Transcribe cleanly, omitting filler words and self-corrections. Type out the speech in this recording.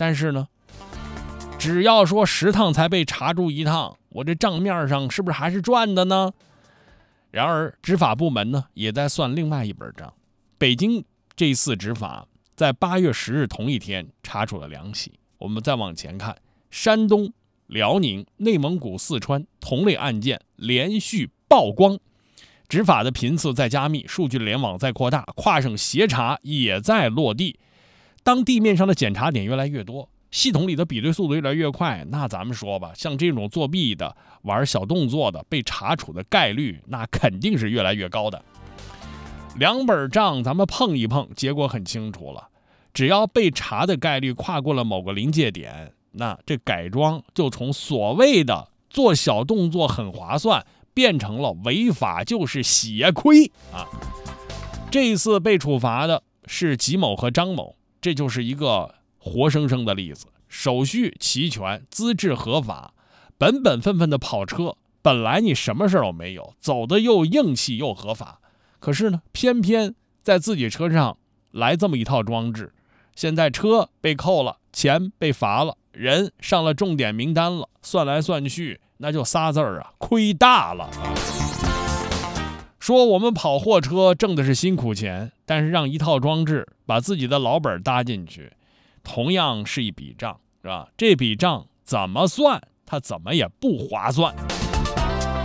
但是呢，只要说10趟才被查住1趟，我这账面上是不是还是赚的呢？然而执法部门呢也在算另外一本账。北京这次执法在8月10日同一天查处了2起。我们再往前看，山东、辽宁、内蒙古、四川同类案件连续曝光，执法的频次在加密，数据联网在扩大，跨省协查也在落地。当地面上的检查点越来越多，系统里的比对速度越来越快，那咱们说吧，像这种作弊的、玩小动作的被查处的概率，那肯定是越来越高的。2本账咱们碰一碰，结果很清楚了，只要被查的概率跨过了某个临界点，那这改装就从所谓的做小动作很划算，变成了违法就是血亏啊！这一次被处罚的是吉某和张某，这就是一个活生生的例子。手续齐全，资质合法，本本分分的跑车，本来你什么事都没有，走的又硬气又合法，可是呢，偏偏在自己车上来这么一套装置。现在车被扣了，钱被罚了，人上了重点名单了，算来算去那就仨字儿啊，亏大了啊！说我们跑货车挣的是辛苦钱，但是让一套装置把自己的老本搭进去，同样是一笔账，是吧？这笔账怎么算它怎么也不划算。